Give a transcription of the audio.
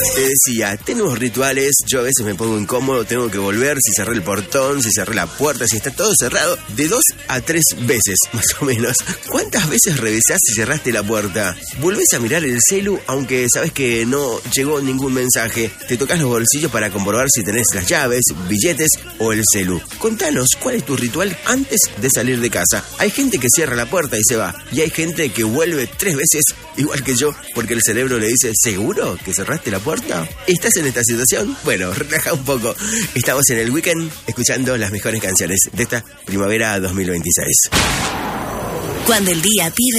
Te decía, tenemos rituales, yo a veces me pongo incómodo, tengo que volver, si cerré el portón, si cerré la puerta, si está todo cerrado, de 2 a 3 veces, más o menos. ¿Cuántas veces revisás si cerraste la puerta? Volvés a mirar el celu, aunque sabes que no llegó ningún mensaje. Te tocas los bolsillos para comprobar si tenés las llaves, billetes o el celu. Contanos, ¿cuál es tu ritual antes de salir de casa? Hay gente que cierra la puerta y se va, y hay gente que vuelve 3 veces, igual que yo, porque el cerebro le dice, ¿seguro que cerraste la puerta? ¿Estás en esta situación? Bueno, relaja un poco. Estamos en el weekend escuchando las mejores canciones de esta primavera 2026. Cuando el día pide